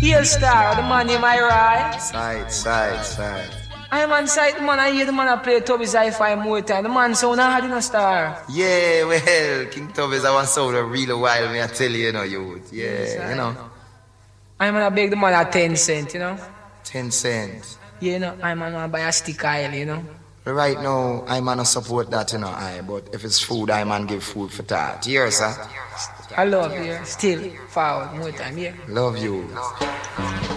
Here star, the man in my right. Side. I'm on site, the man I hear the man I play Toby's hi-fi more time. The man sound hard in a star. Yeah, well, King Toby's I want sound a real while, me I tell you, you know, youth. Yeah, Yes, you know. I'm gonna beg the man at 10 cents, you know. 10 cents. Yeah, you know, I'm gonna buy a stick oil, you know. Right now, I man support that, you know, but if it's food, I man give food for that. Yes, sir. I love you. Still forward more time, yeah. Love you.